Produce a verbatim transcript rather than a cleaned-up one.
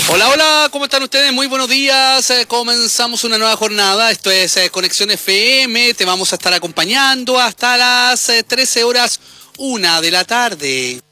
Hola, hola, ¿cómo están ustedes? Muy buenos días. Eh, comenzamos una nueva jornada. Esto es eh, Conexión F M. Te vamos a estar acompañando hasta las eh, trece horas, una de la tarde.